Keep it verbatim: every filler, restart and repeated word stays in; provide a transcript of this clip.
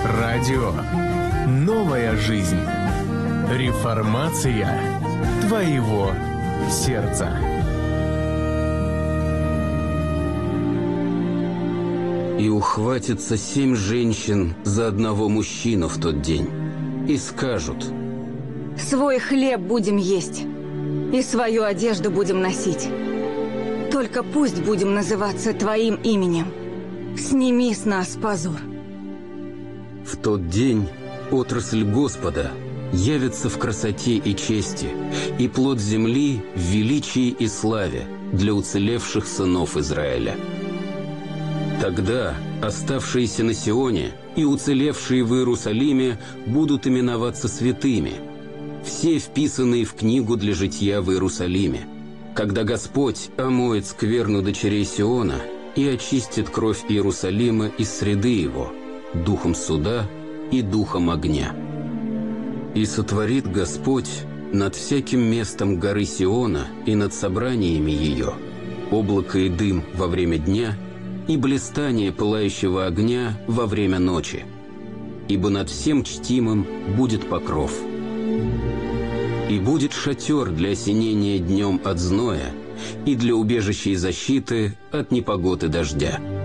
Радио. Новая жизнь. Реформация твоего сердца. И ухватится семь женщин за одного мужчину в тот день, и скажут: свой хлеб будем есть, и свою одежду будем носить. Только пусть будем называться Твоим именем. Сними с нас позор. В тот день отрасль Господа явится в красоте и чести, и плод земли в величии и славе для уцелевших сынов Израиля. Тогда оставшиеся на Сионе и уцелевшие в Иерусалиме будут именоваться святыми, все вписанные в книгу для житья в Иерусалиме, когда Господь омоет скверну дочерей Сиона и очистит кровь Иерусалима из среды его, духом суда и духом огня. И сотворит Господь над всяким местом горы Сиона и над собраниями ее облако и дым во время дня и блистание пылающего огня во время ночи, ибо над всем чтимым будет покров. И будет шатер для осенения днем от зноя и для убежища и защиты от непогод и дождя.